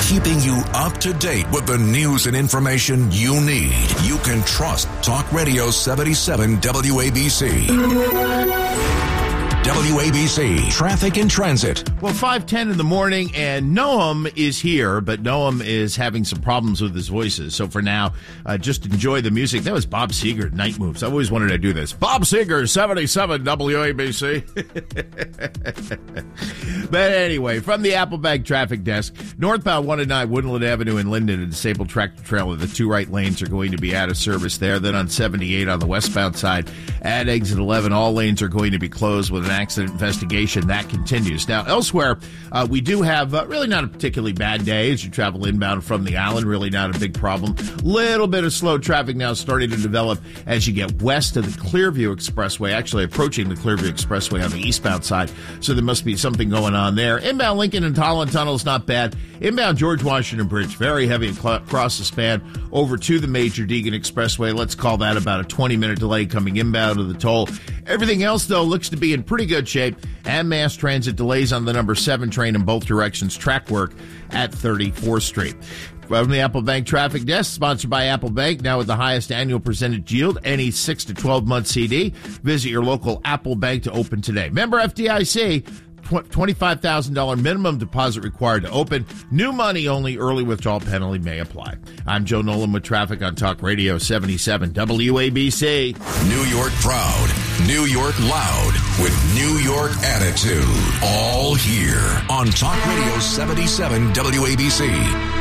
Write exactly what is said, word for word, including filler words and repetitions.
keeping you up to date with the news and information you need. You can trust Talk Radio seventy-seven W A B C. W A B C, Traffic and Transit. Well, five ten in the morning, and Noam is here, but Noam is having some problems with his voices. So for now, uh, just enjoy the music. That was Bob Seger, Night Moves. I always wanted to do this. Bob Seger, seventy-seven W A B C. But anyway, from the Applebank Traffic Desk, northbound one oh nine Woodland Avenue in Linden, a disabled tractor trailer. The two right lanes are going to be out of service there. Then on seventy-eight on the westbound side, at exit eleven, all lanes are going to be closed with an accident investigation. That continues. Now, elsewhere, uh, we do have uh, really not a particularly bad day as you travel inbound from the island. Really not a big problem. Little bit of slow traffic now starting to develop as you get west of the Clearview Expressway, actually approaching the Clearview Expressway on the eastbound side. So there must be something going on there. Inbound Lincoln and Holland Tunnel is not bad. Inbound George Washington Bridge, very heavy across the span over to the Major Deegan Expressway. Let's call that about a twenty-minute delay coming inbound of the toll. Everything else, though, looks to be in pretty good shape. And mass transit delays on the number seven train in both directions. Track work at thirty-fourth Street. From the Applebank Traffic Desk, sponsored by Applebank, now with the highest annual percentage yield, any six to twelve month C D. Visit your local Applebank to open today. Member F D I C. twenty-five thousand dollars minimum deposit required to open. New money only. Early withdrawal penalty may apply. I'm Joe Nolan with traffic on Talk Radio seventy-seven W A B C. New York proud. New York loud. With New York attitude. All here on Talk Radio seventy-seven W A B C.